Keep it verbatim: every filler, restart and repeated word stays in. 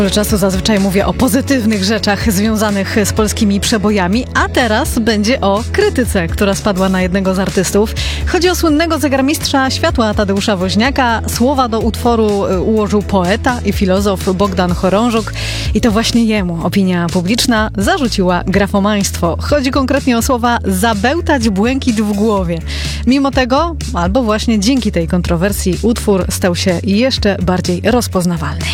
Czasu zazwyczaj mówię o pozytywnych rzeczach związanych z polskimi przebojami, a teraz będzie o krytyce, która spadła na jednego z artystów. Chodzi o słynnego zegarmistrza światła Tadeusza Woźniaka. Słowa do utworu ułożył poeta i filozof Bogdan Chorążuk i to właśnie jemu opinia publiczna zarzuciła grafomaństwo. Chodzi konkretnie o słowa zabełtać błękit w głowie. Mimo tego, albo właśnie dzięki tej kontrowersji, utwór stał się jeszcze bardziej rozpoznawalny.